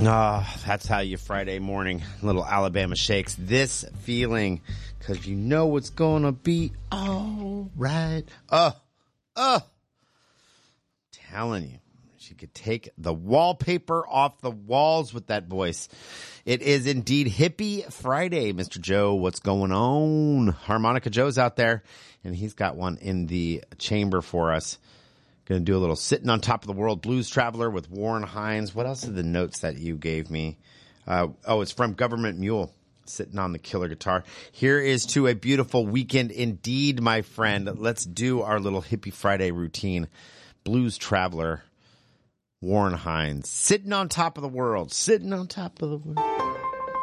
Oh, that's how you Friday morning, little Alabama shakes. This feeling, because you know it's going to be all right. Telling you, she could take the wallpaper off the walls with that voice. It is indeed Hippie Friday, Mr. Joe. What's going on? Harmonica Joe's out there, and he's got one in the chamber for us. Going to do a little Sitting on Top of the World Blues Traveler with Warren Hines. What else are the notes that you gave me? It's from Government Mule, sitting on the killer guitar. Here is to a beautiful weekend indeed, my friend. Let's do our little Hippie Friday routine. Blues Traveler, Warren Hines. Sitting on top of the world. Sitting on top of the world.